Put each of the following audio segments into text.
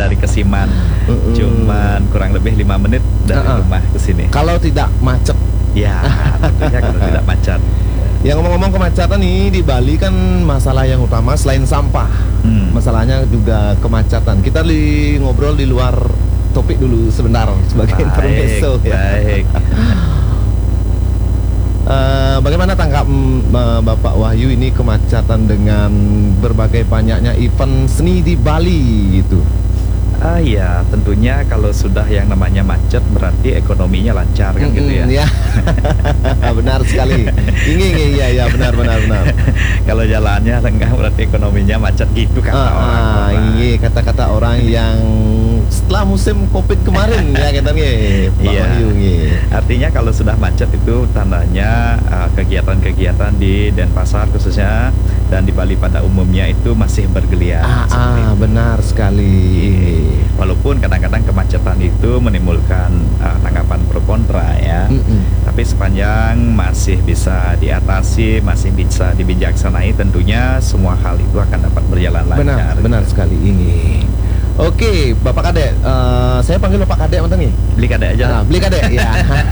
dari Kesiman. Cuman kurang lebih 5 menit dari rumah ke sini. Kalau tidak macet. Ya, tentunya kalau tidak macet. Ya, ngomong-ngomong kemacetan nih di Bali kan masalah yang utama selain sampah, masalahnya juga kemacetan. Kita ngobrol di luar topik dulu sebentar sebagai intermezzo. Baik. Bagaimana tangkap Bapak Wahyu ini kemacetan dengan berbagai banyaknya event seni di Bali gitu? Ya, tentunya kalau sudah yang namanya macet berarti ekonominya lancar kan gitu ya. Ya. Benar sekali. Iya benar. Kalau jalannya lengkap berarti ekonominya macet gitu kata orang. Iya, kata-kata orang yang setelah musim Covid kemarin ya katanya Pak Wahyu. Artinya kalau sudah macet itu tandanya kegiatan-kegiatan di Denpasar khususnya dan di Bali pada umumnya itu masih bergeliat. Benar sekali. Walaupun kadang-kadang kemacetan itu menimbulkan tanggapan pro kontra ya, tapi sepanjang masih bisa diatasi, masih bisa dibijaksanai, tentunya semua hal itu akan dapat berjalan lancar. Benar sekali ini. Oke, Bapak Kadek, saya panggil Bapak Kadek mantan nih. Beli Kadek aja. Beli Kadek ya.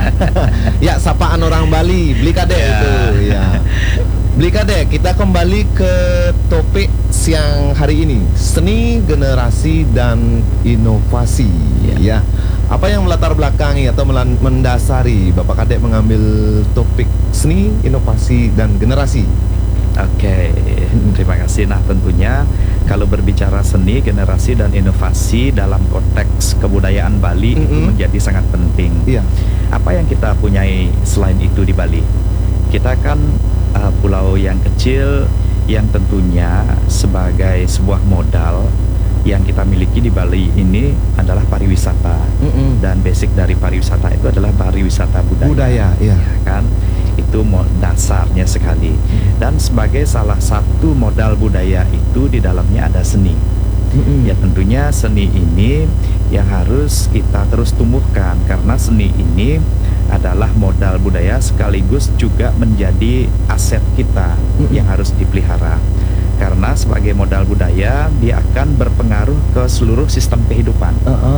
Ya, sapaan orang Bali, Beli Kadek itu ya. Beli Kadek, kita kembali ke topik siang hari ini, seni, generasi dan inovasi ya. Apa yang melatar belakangi atau mendasari Bapak Kadek mengambil topik seni, inovasi dan generasi? Oke, terima kasih. Nah, tentunya kalau berbicara seni, generasi dan inovasi dalam konteks kebudayaan Bali itu menjadi sangat penting. Apa yang kita punyai selain itu di Bali? Kita kan pulau yang kecil yang tentunya sebagai sebuah modal yang kita miliki di Bali ini adalah pariwisata. Dan basic dari pariwisata itu adalah pariwisata budaya. Ya kan? Itu dasarnya sekali. Dan sebagai salah satu modal budaya itu di dalamnya ada seni. Ya, tentunya seni ini yang harus kita terus tumbuhkan, karena seni ini adalah modal budaya sekaligus juga menjadi aset kita yang harus dipelihara. Karena sebagai modal budaya dia akan berpengaruh ke seluruh sistem kehidupan.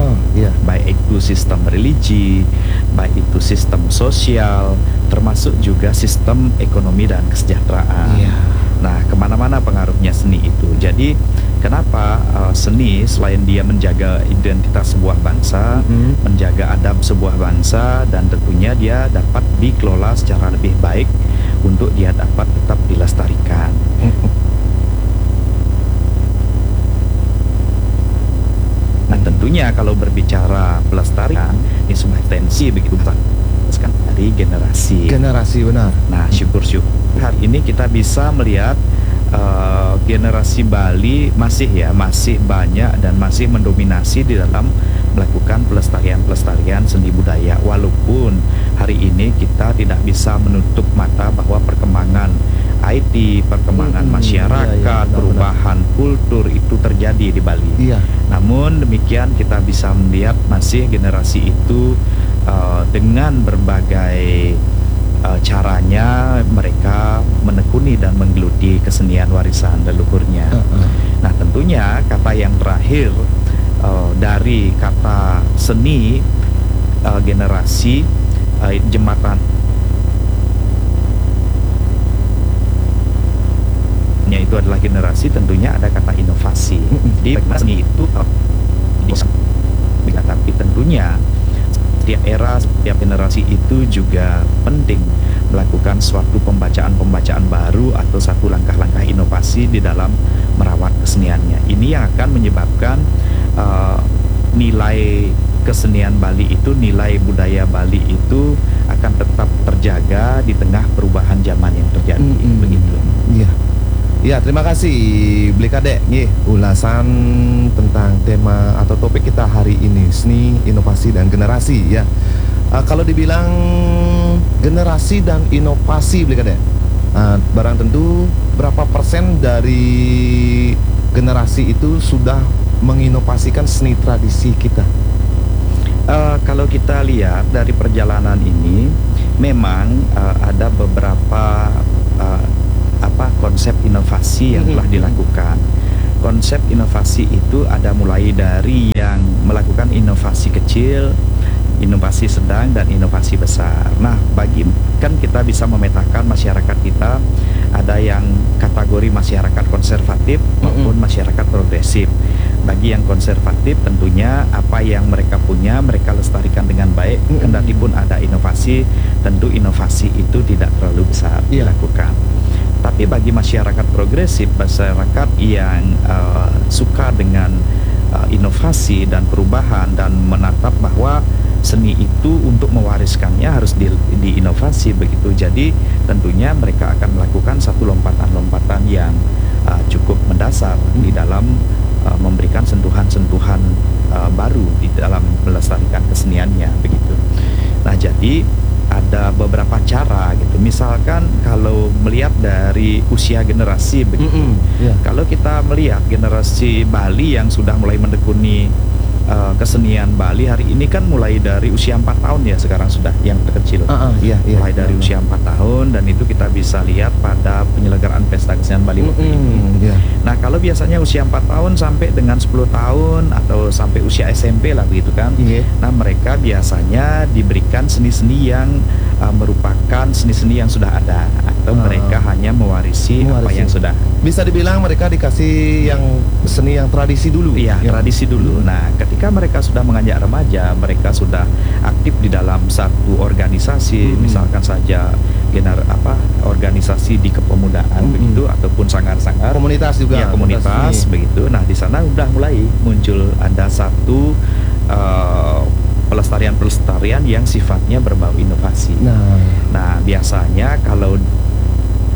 Baik itu sistem religi, baik itu sistem sosial, termasuk juga sistem ekonomi dan kesejahteraan. Nah, kemana-mana pengaruhnya seni itu. Jadi kenapa seni selain dia menjaga identitas sebuah bangsa, menjaga adab sebuah bangsa, dan tentunya dia dapat dikelola secara lebih baik untuk dia dapat tetap dilestarikan. Nah, tentunya kalau berbicara pelestarian, ini sebuah tensi begitu dari generasi. Benar. Nah, syukur-syukur hari ini kita bisa melihat generasi Bali masih banyak dan masih mendominasi di dalam melakukan pelestarian seni budaya. Walaupun hari ini kita tidak bisa menutup mata bahwa perkembangan IT, perkembangan masyarakat, perubahan kultur itu terjadi di Bali. Namun demikian kita bisa melihat masih generasi itu dengan berbagai caranya mereka menekuni dan menggeluti kesenian warisan leluhurnya. Nah, tentunya kata yang terakhir dari kata seni, generasi, jembatan itu adalah generasi, tentunya ada kata inovasi. Di seni itu tapi tentunya setiap era, setiap generasi itu juga penting melakukan suatu pembacaan baru atau satu langkah-langkah inovasi di dalam merawat keseniannya. Ini yang akan menyebabkan nilai kesenian Bali itu, nilai budaya Bali itu akan tetap terjaga di tengah perubahan zaman yang terjadi. Begitu. Ya, terima kasih Beli Kadek. Ulasan tentang tema atau topik kita hari ini, seni, inovasi dan generasi ya. Kalau dibilang generasi dan inovasi Beli Kadek, barang tentu berapa persen dari generasi itu sudah menginovasikan seni tradisi kita? Kalau kita lihat dari perjalanan ini, memang ada beberapa konsep inovasi yang telah dilakukan. konsep inovasi itu ada mulai dari yang melakukan inovasi kecil, inovasi sedang, dan inovasi besar. Nah, kan kita bisa memetakan masyarakat kita, ada yang kategori masyarakat konservatif maupun masyarakat progresif. Bagi yang konservatif tentunya apa yang mereka punya mereka lestarikan dengan baik. Kendati pun ada inovasi, tentu inovasi itu tidak terlalu besar dilakukan. Tapi bagi masyarakat progresif, masyarakat yang suka dengan inovasi dan perubahan dan menatap bahwa seni itu untuk mewariskannya harus diinovasi begitu. Jadi tentunya mereka akan melakukan satu lompatan-lompatan yang cukup mendasar di dalam memberikan sentuhan-sentuhan baru di dalam melestarikan keseniannya begitu. Nah, jadi ada beberapa cara gitu. Misalkan kalau melihat dari usia generasi begitu. Kalau kita melihat generasi Bali yang sudah mulai menekuni kesenian Bali hari ini kan mulai dari usia 4 tahun ya sekarang sudah yang terkecil. Mulai dari usia 4 tahun, dan itu kita bisa lihat pada penyelenggaraan pesta kesenian Bali waktu ini. Nah, kalau biasanya usia 4 tahun sampai dengan 10 tahun atau sampai usia SMP lah begitu kan. Nah, mereka biasanya diberikan seni-seni yang merupakan seni-seni yang sudah ada, atau mereka hanya mewarisi apa yang sudah. Bisa dibilang mereka dikasih yang seni yang tradisi dulu. Iya, tradisi dulu. Nah, ketika mereka sudah menginjak remaja, mereka sudah aktif di dalam satu organisasi, misalkan saja organisasi di kepemudaan begitu, ataupun sanggar-sanggar. Komunitas juga. Ya, komunitas begitu. Nah, di sana udah mulai muncul ada satu pelestarian yang sifatnya berbau inovasi. Nah, biasanya kalau